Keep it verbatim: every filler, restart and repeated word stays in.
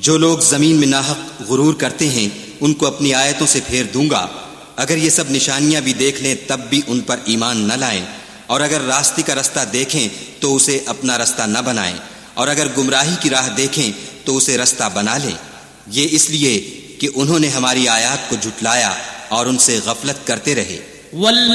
जो लोग जमीन में नाहक गुरूर करते हैं उनको अपनी आयतों से फेर दूंगा। अगर ये सब निशानियां भी देख लें तब भी उन पर ईमान न लाएं, और अगर रास्ते का रास्ता देखें तो उसे अपना रास्ता न बनाएं, और अगर गुमराही की राह देखें तो उसे रास्ता बना लें। ये इसलिए कि उन्होंने हमारी आयत को झुटलाया और उनसे गफलत करते रहे।